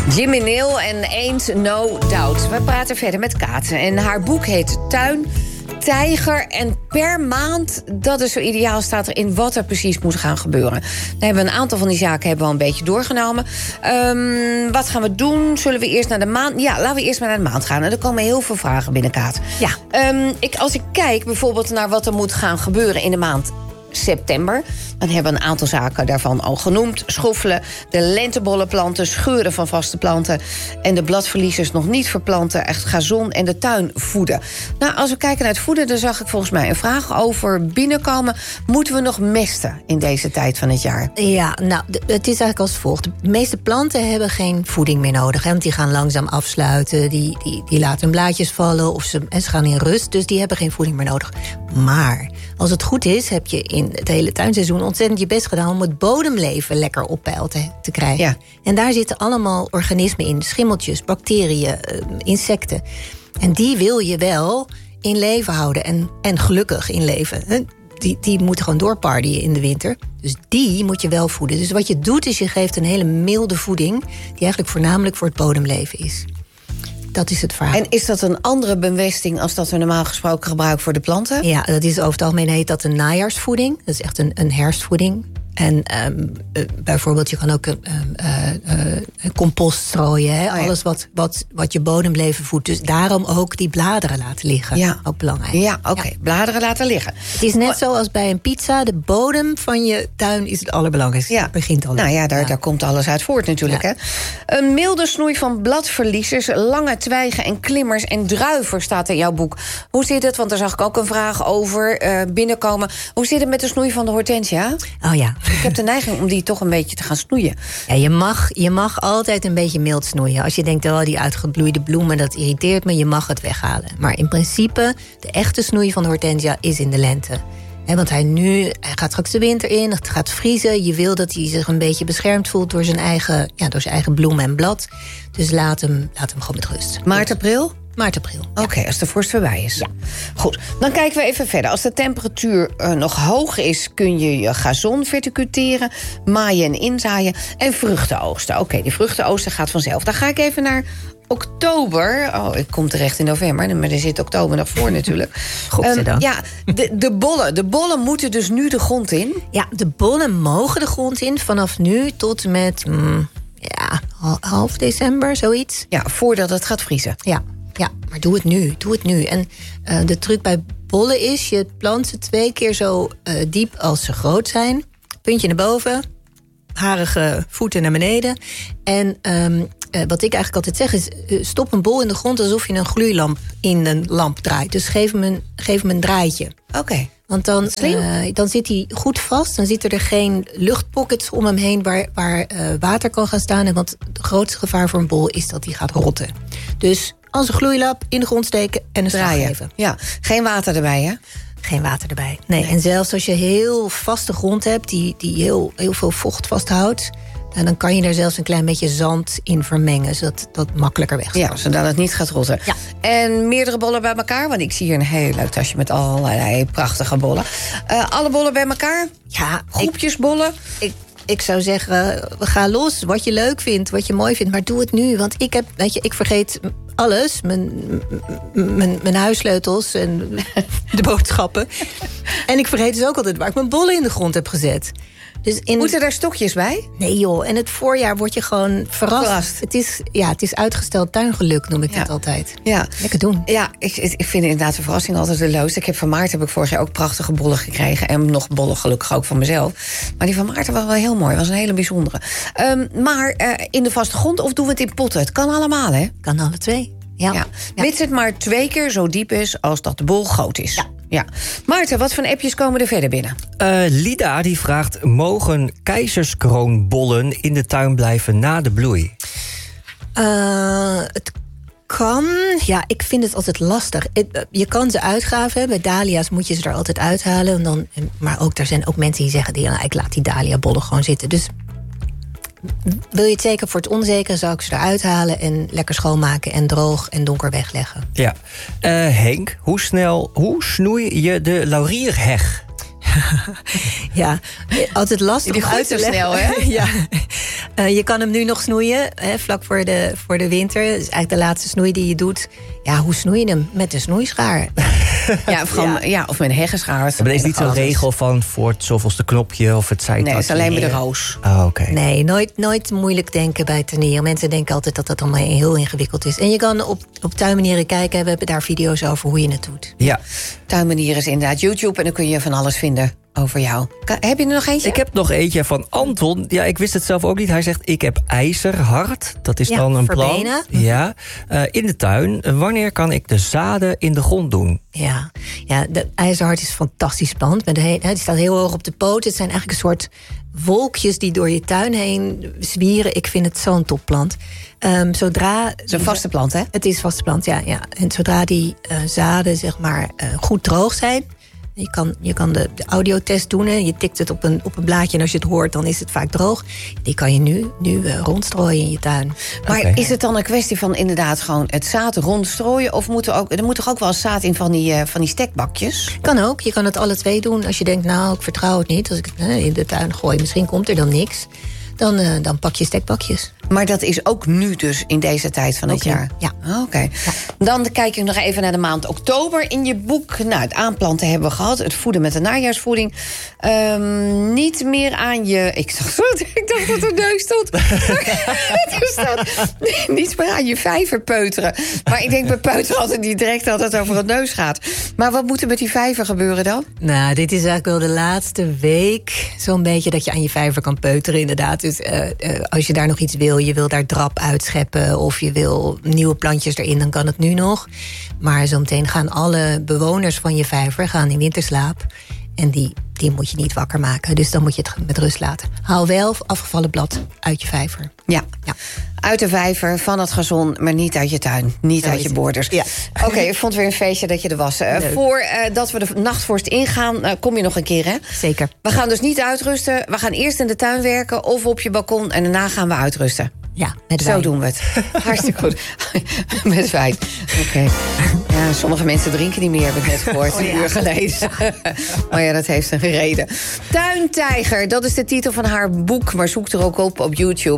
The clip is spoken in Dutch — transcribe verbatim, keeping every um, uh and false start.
Jimmy Neal en Ain't No Doubt. We praten verder met Kaat. En haar boek heet Tuin, Tijger. En per maand, dat is zo ideaal, staat er in wat er precies moet gaan gebeuren. Dan hebben we een aantal van die zaken hebben we al een beetje doorgenomen. Um, wat gaan we doen? Zullen we eerst naar de maand? Ja, laten we eerst maar naar de maand gaan. En er komen heel veel vragen binnen, Kaat. Ja. Um, ik, als ik kijk bijvoorbeeld naar wat er moet gaan gebeuren in de maand september, dan hebben we een aantal zaken daarvan al genoemd. Schoffelen, de lentebollenplanten, scheuren van vaste planten en de bladverliezers nog niet verplanten, echt gazon en de tuin voeden. Nou, als we kijken naar het voeden, dan zag ik volgens mij een vraag over binnenkomen. Moeten we nog mesten in deze tijd van het jaar? Ja, nou, het is eigenlijk als volgt. De meeste planten hebben geen voeding meer nodig, hè, want die gaan langzaam afsluiten, die, die, die laten hun blaadjes vallen of ze, en ze gaan in rust, dus die hebben geen voeding meer nodig. Maar als het goed is, heb je in het hele tuinseizoen ontzettend je best gedaan om het bodemleven lekker op peil te, te krijgen. Ja. En daar zitten allemaal organismen in, schimmeltjes, bacteriën, uh, insecten. En die wil je wel in leven houden en, en gelukkig in leven. Die, die moeten gewoon doorpartyen in de winter. Dus die moet je wel voeden. Dus wat je doet is je geeft een hele milde voeding die eigenlijk voornamelijk voor het bodemleven is. Dat is het verhaal. En is dat een andere bemesting als dat we normaal gesproken gebruiken voor de planten? Ja, dat is over het algemeen heet dat een najaarsvoeding. Dat is echt een, een herfstvoeding. En um, uh, bijvoorbeeld, je kan ook uh, uh, uh, compost strooien. Hè? Oh ja. Alles wat, wat, wat je bodemleven voedt. Dus daarom ook die bladeren laten liggen. Ja. Ook belangrijk. Ja, oké. Okay. Ja. Bladeren laten liggen. Het is net zoals bij een pizza. De bodem van je tuin is het allerbelangrijkste. Ja. Het begint al. Nou ja, daar, ja. daar komt alles uit voort natuurlijk. Ja. Hè? Een milde snoei van bladverliezers, lange twijgen en klimmers en druiven staat in jouw boek. Hoe zit het? Want daar zag ik ook een vraag over uh, binnenkomen. Hoe zit het met de snoei van de hortensia? Oh ja. Ik heb de neiging om die toch een beetje te gaan snoeien. Ja, je mag, je mag altijd een beetje mild snoeien. Als je denkt, oh, die uitgebloeide bloemen, dat irriteert me, je mag het weghalen. Maar in principe, de echte snoei van de hortensia is in de lente. He, want hij nu hij gaat straks de winter in, het gaat vriezen. Je wil dat hij zich een beetje beschermd voelt door zijn eigen, ja, door zijn eigen bloem en blad. Dus laat hem, laat hem gewoon met rust. Maart, april? Maart, april. Oké, okay, als de vorst voorbij is. Ja. Goed, dan kijken we even verder. Als de temperatuur uh, nog hoog is, kun je je gazon verticuteren, maaien en inzaaien en vruchten oogsten. Oké, okay, die vruchten oogsten gaat vanzelf. Dan ga ik even naar oktober. Oh, ik kom terecht in november, maar er zit oktober nog voor natuurlijk. Godzijdank. Um, ja, de, de bollen. De bollen moeten dus nu de grond in? Ja, de bollen mogen de grond in vanaf nu tot met mm, ja, half december, zoiets. Ja, voordat het gaat vriezen. Ja. Ja, maar doe het nu, doe het nu. En uh, de truc bij bollen is, je plant ze twee keer zo uh, diep als ze groot zijn. Puntje naar boven, harige voeten naar beneden. En um, uh, wat ik eigenlijk altijd zeg is, uh, stop een bol in de grond alsof je een gloeilamp in een lamp draait. Dus geef hem een, geef hem een draaitje. Oké. Okay. Want dan, uh, dan zit hij goed vast. Dan zitten er geen luchtpockets om hem heen waar, waar uh, water kan gaan staan. En want het grootste gevaar voor een bol is dat hij gaat rotten. Dus als een gloeilap in de grond steken en een slag geven. Ja, geen water erbij, hè? Geen water erbij. Nee, nee. En zelfs als je heel vaste grond hebt die, die heel, heel veel vocht vasthoudt, en dan kan je daar zelfs een klein beetje zand in vermengen, zodat dat makkelijker weg Ja, zodat het niet gaat rotten. Ja. En meerdere bollen bij elkaar? Want ik zie hier een heel leuk tasje met allerlei prachtige bollen. Uh, alle bollen bij elkaar? Ja. Groepjes ik, bollen? Ik, ik zou zeggen, ga los. Wat je leuk vindt, wat je mooi vindt. Maar doe het nu. Want ik heb, weet je, ik vergeet alles. Mijn, mijn, mijn huissleutels en de boodschappen. En ik vergeet dus ook altijd waar ik mijn bollen in de grond heb gezet. Dus in... Moeten daar stokjes bij? Nee joh, en het voorjaar word je gewoon verrast. verrast. Het is, ja, het is uitgesteld tuingeluk, noem ik ja. het altijd. Ja. Lekker doen. Ja, ik, ik vind inderdaad de verrassing altijd de leukste. Ik heb van Maarten heb ik vorig jaar ook prachtige bollen gekregen. En nog bollen gelukkig ook van mezelf. Maar die van Maarten was wel heel mooi. Was een hele bijzondere. Um, maar uh, in de vaste grond of doen we het in potten? Het kan allemaal, hè? Kan alle twee. Ja. ja. ja. Mits het maar twee keer zo diep is als dat de bol groot is. Ja. Ja. Maarten, wat voor appjes komen er verder binnen? Uh, Lida die vraagt, mogen keizerskroonbollen in de tuin blijven na de bloei? Uh, het kan. Ja, ik vind het altijd lastig. Je kan ze uitgraven. Bij dahlia's moet je ze er altijd uithalen. En dan, maar ook, er zijn ook mensen die zeggen, die, ik laat die dahlia-bollen gewoon zitten. Dus wil je het zeker voor het onzeker, zou ik ze eruit halen en lekker schoonmaken en droog en donker wegleggen. Ja. Uh, Henk, hoe snel, hoe snoei je de laurierheg? Ja, altijd lastig Die om uit te groeit zo leggen. snel, hè? Ja. Uh, je kan hem nu nog snoeien, hè, vlak voor de, voor de winter. Dat is eigenlijk de laatste snoei die je doet. Ja, hoe snoei je hem? Met een snoeischaar. Ja, of, gewoon, Ja. ja, of met een heggenschaar. Maar er is niet zo'n regel van voor het zoveelste knopje of het zijtakje. Nee, het is alleen maar de roos. Oh, oké. Okay. Nee, nooit, nooit moeilijk denken bij tuinieren. Mensen denken altijd dat dat allemaal heel ingewikkeld is. En je kan op, op tuinmanieren kijken. We hebben daar video's over hoe je het doet. Ja. Tuinmanieren is inderdaad YouTube en dan kun je van alles vinden over jou. Ka- Heb je er nog eentje? Ik heb nog eentje van Anton. Ja, ik wist het zelf ook niet. Hij zegt, ik heb ijzerhart. Dat is Ja, dan een verbenen. plant. Ja, uh, in de tuin. Wanneer kan ik de zaden in de grond doen? Ja, ja, de ijzerhart is een fantastisch plant. Met de he- die staat heel hoog op de poot. Het zijn eigenlijk een soort wolkjes die door je tuin heen zwieren. Ik vind het zo'n topplant. Um, zodra Het is een vaste plant, hè? Het is een vaste plant, ja. ja. En zodra die uh, zaden zeg maar uh, goed droog zijn. Je kan, je kan de, de audiotest doen. Hè. Je tikt het op een, op een blaadje en als je het hoort, dan is het vaak droog. Die kan je nu, nu uh, rondstrooien in je tuin. Maar Okay. is het dan een kwestie van inderdaad gewoon het zaad rondstrooien? Of moet er, ook, er moet toch ook wel zaad in van die, uh, van die stekbakjes? Kan ook. Je kan het alle twee doen. Als je denkt, nou, ik vertrouw het niet. Als ik het uh, in de tuin gooi, misschien komt er dan niks. Dan, uh, dan pak je stekbakjes. Maar dat is ook nu dus in deze tijd van het Ook nu, jaar? ja. Oké. Okay. Ja. Dan kijk ik nog even naar de maand oktober in je boek. Nou, het aanplanten hebben we gehad. Het voeden met de najaarsvoeding. Um, niet meer aan je... Ik dacht, ik dacht dat er neus stond. Er staat niet meer aan je vijver peuteren. Maar ik denk bij peuteren altijd niet direct dat het over het neus gaat. Maar wat moet er met die vijver gebeuren dan? Nou, dit is eigenlijk wel de laatste week. Zo'n beetje dat je aan je vijver kan peuteren, inderdaad. Dus uh, uh, als je daar nog iets wil, je wil daar drap uitscheppen of je wil nieuwe plantjes erin, dan kan het nu nog. Maar zometeen gaan alle bewoners van je vijver gaan in winterslaap. En die, die moet je niet wakker maken. Dus dan moet je het met rust laten. Haal wel afgevallen blad uit je vijver. Ja, ja. Uit de vijver, van het gazon, maar niet uit je tuin. Niet Zo uit je borders. Ja. Oké, okay, ik vond het weer een feestje dat je er was. Uh, Voordat uh, we de nachtvorst ingaan, uh, kom je nog een keer, hè? Zeker. We gaan dus niet uitrusten. We gaan eerst in de tuin werken of op je balkon. En daarna gaan we uitrusten. Ja, met Zo wijn. doen we het. Hartstikke goed. Met wijn. Oké. Okay. Ja, sommige mensen drinken niet meer, heb ik net gehoord. Oh, een ja. uur geleden. Maar ja, dat heeft een reden. Tuintijger, dat is de titel van haar boek. Maar zoek er ook op op YouTube.